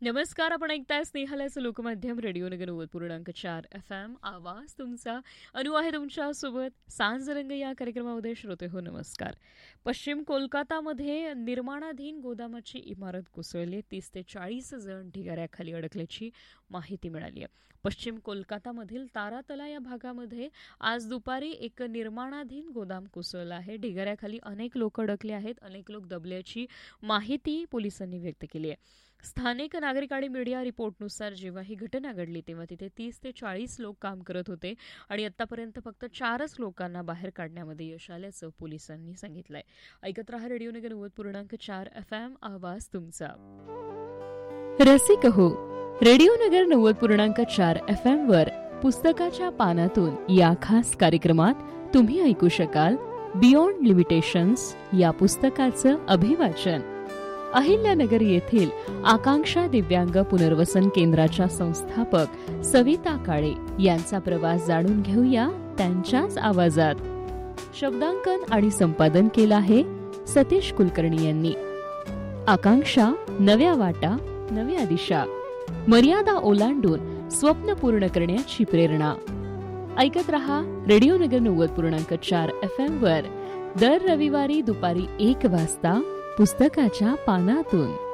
नमस्कार. आपण ऐकताय स्नेहालयाचं लोकमाध्यम रेडिओ नगर 90.4 FM. आवाज तुमचा. अनु आहे तुमच्यासोबत. सांज रंग या कार्यक्रमामध्ये श्रोते हो नमस्कार. पश्चिम कोलकातामध्ये निर्माणाधीन गोदामाची इमारत कोसळली. 30 ते 40 जण ढिगाऱ्याखाली अडकल्याची माहिती मिळाली आहे. पश्चिम कोलकातामधील तारातला या भागामध्ये आज दुपारी एक निर्माणाधीन गोदाम कोसळलं आहे. ढिगाऱ्याखाली अनेक लोक अडकले आहेत. अनेक लोक दबल्याची माहिती पोलिसांनी व्यक्त केली आहे. स्थानिक नागरिक आणि मीडिया रिपोर्टनुसार जेव्हा ही घटना घडली तेव्हा तिथे 30 ते 40 लोक काम करत होते आणि आतापर्यंत फक्त 4च लोकांना बाहेर काढण्यामध्ये यश आल्याचं पोलिसांनी सांगितलंय. ऐकत रहा रेडिओ नगर 90.4 FM. आवाज तुमचा. रसिक हो, रेडिओ नगर 90.4 FM वर पुस्तकाच्या पानातून या खास कार्यक्रमात तुम्ही ऐकू शकाल बियॉन्ड लिमिटेशन्स या पुस्तकाचं अभिवाचन. अहिल्यानगर येथील आकांक्षा दिव्यांग पुनर्वसन केंद्राच्या संस्थापक सविता काळे यांचा प्रवास जाणून घेऊया त्यांच्याच आवाजात. शब्दांकन आणि संपादन केलं आहे सतीश कुलकर्णी यांनी. आकांक्षा, नव्या वाटा, नव्या दिशा, मर्यादा ओलांडून स्वप्न पूर्ण करण्याची प्रेरणा. ऐकत रहा रेडिओ नगर 90.4 FM वर दर रविवारी दुपारी 1 वाजता पुस्तकाच्या पानातून.